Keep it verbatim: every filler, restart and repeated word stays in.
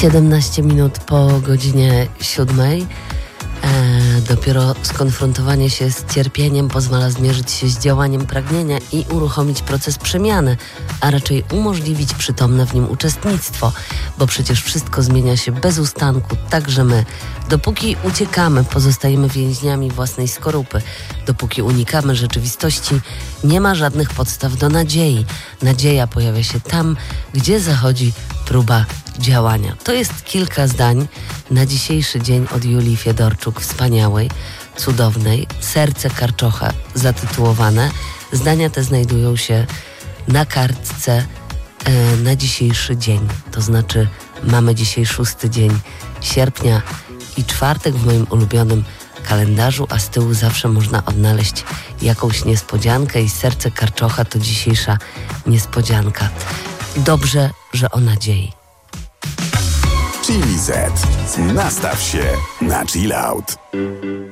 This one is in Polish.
siedemnaście minut po godzinie siódmej. E, dopiero skonfrontowanie się z cierpieniem pozwala zmierzyć się z działaniem pragnienia i uruchomić proces przemiany, a raczej umożliwić przytomne w nim uczestnictwo, bo przecież wszystko zmienia się bez ustanku, także my. Dopóki uciekamy, pozostajemy więźniami własnej skorupy. Dopóki unikamy rzeczywistości, nie ma żadnych podstaw do nadziei. Nadzieja pojawia się tam, gdzie zachodzi próba działania. To jest kilka zdań na dzisiejszy dzień od Julii Fiedorczuk, wspaniałej, cudownej, Serce Karczocha zatytułowane. Zdania te znajdują się na kartce e, na dzisiejszy dzień. To znaczy mamy dzisiaj szósty dzień sierpnia i czwartek w moim ulubionym kalendarzu, a z tyłu zawsze można odnaleźć jakąś niespodziankę i Serce Karczocha to dzisiejsza niespodzianka. Dobrze, że o nadziei. Chili Z. Nastaw się na chill out.